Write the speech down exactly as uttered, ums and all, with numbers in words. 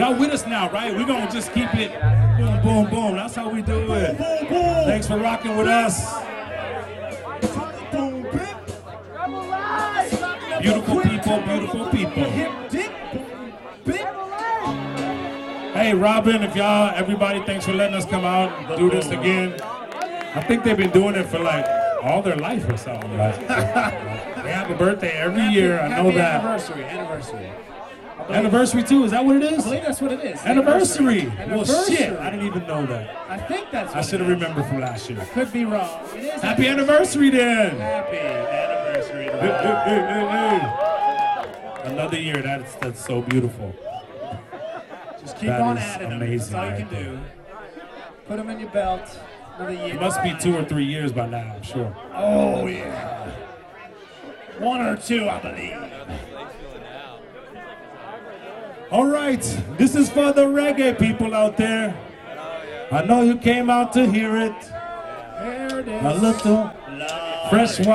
Y'all with us now, right? We're going to just keep it boom, boom, boom. That's how we do it. Thanks for rocking with us. Beautiful people, beautiful people. Hey, Robin, if y'all, everybody, thanks for letting us come out and do this again. I think they've been doing it for like all their life or something. Like, they have a birthday every year. I know that. Anniversary, anniversary. Anniversary too? Is that what it is? I believe that's what it is. Anniversary. Anniversary. Well, shit, I didn't even know that. I think that's what I should have remembered from last year. I could be wrong. It is Happy anniversary then. Happy anniversary. Hey, hey, hey, hey, hey. Another year. That's that's so beautiful. Just keep That on is adding them. That's amazing all you right can there. do. Put them in your belt. Another year. It must be two or three years by now, I'm sure. Oh, yeah. One or two, I believe. All right, this is for the reggae people out there. I know you came out to hear it. There it is. A little fresh water.